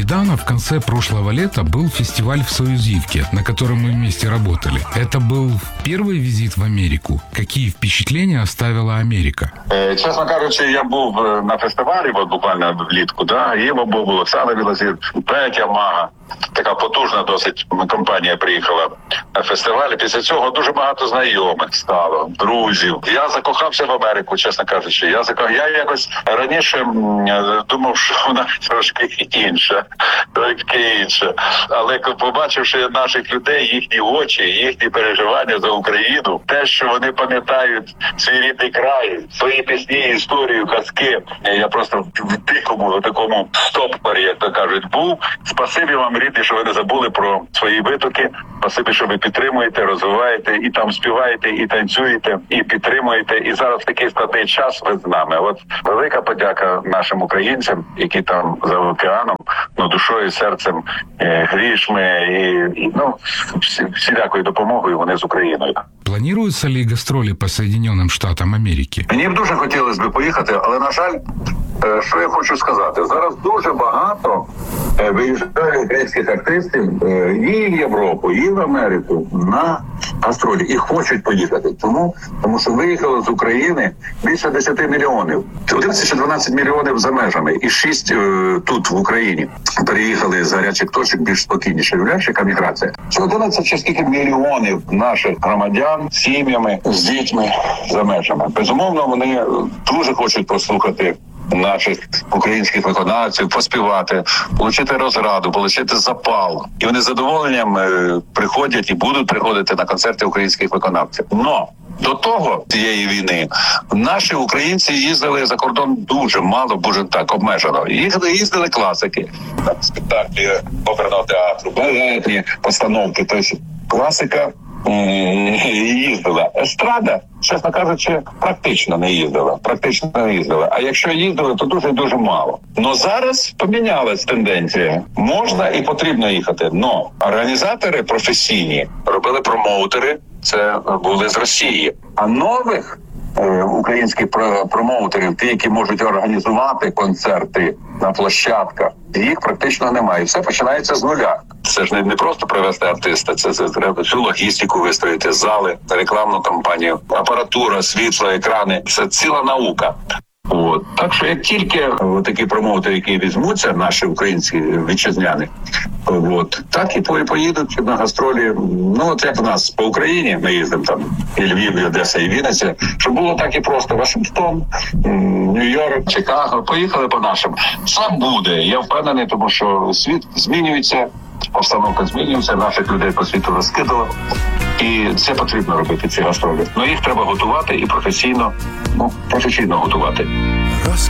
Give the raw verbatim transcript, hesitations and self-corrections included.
Недавно, в конце прошлого лета, был фестиваль в Союзивке, на котором мы вместе работали. Это был первый визит в Америку. Какие впечатления оставила Америка? Чесно кажучи, я був на фестивалі, от буквально влітку, да, і був Олександр Білозір, Петя Мага. Така потужна досить компанія приїхала на фестиваль. Після цього дуже багато знайомих стало, друзів. Я закохався в Америку, чесно кажучи. Я закох... я якось раніше думав, що вона трошки інша, трошки інша. Але побачивши наших людей, їхні очі, їхні переживання за Україну, те, що вони пам'ятають свій рідний край, свої пісні, історію, казки, я просто в дикому, в такому стопорі, як то кажуть, був. Спасибі вам, рідні, що ви не забули про свої витоки. Спасибі, що ви підтримуєте, розвиваєте, і там співаєте, і танцюєте, і підтримуєте. І зараз такий складний час ви з нами. От велика подяка нашим українцям, які там за океаном, ну, душою, серцем, е, грішми і, і ну, всі, всілякою допомогою вони з Україною. Планируются ли гастроли по Соединенным Штатам Америки? Мені б дуже хотілося б поїхати, але, на жаль, що я хочу сказати, зараз дуже багато виїжджає українських артистів і в Європу, і в Америку на гастролі. І хочуть поїхати. Тому, тому що виїхало з України більше десять мільйонів. одинадцять чи дванадцять мільйонів за межами. І шість е, тут, в Україні. Переїхали з гарячих точок більш спокійніше. Уявляєш, яка міграція? Це одинадцять чи скільки мільйонів наших громадян з сім'ями, з дітьми за межами. Безумовно, вони дуже хочуть послухати наших українських виконавців, поспівати, отримати розраду, отримати запал. І вони з задоволенням е, приходять і будуть приходити на концерти українських виконавців. Но до того, цієї війни, наші українці їздили за кордон дуже мало, дуже так, обмежено. Їздили, їздили класики. Спектаклі оперного театру, балетні постановки. Тобто класика їздила. Естрада, чесно кажучи, практично не їздила. Практично не їздила. А якщо їздили, то дуже-дуже мало. Но зараз помінялась тенденція. Можна і потрібно їхати. Но організатори професійні робили промоутери, це були з Росії. А нових е, українських промоутерів, ті, які можуть організувати концерти на площадках, їх практично немає. Все починається з нуля. Це ж не, не просто привезти артиста, це, це треба всю логістику вистроїти, зали, рекламну кампанію, апаратура, світло, екрани. Це ціла наука. От. Так що як тільки такі промоутери, які візьмуться, наші українські вітчизняни, от, так і поїдуть на гастролі. Ну, от як в нас по Україні, ми їздимо там і Львів, і Одеса, і Вінниця, щоб було так і просто Вашингтон, Нью-Йорк, Чикаго, поїхали по нашим. Це буде, я впевнений, тому що світ змінюється, обстановка змінюється, наших людей по світу розкидало. І це потрібно робити, ці гастролі. Ну, їх треба готувати і професійно, ну, професійно готувати.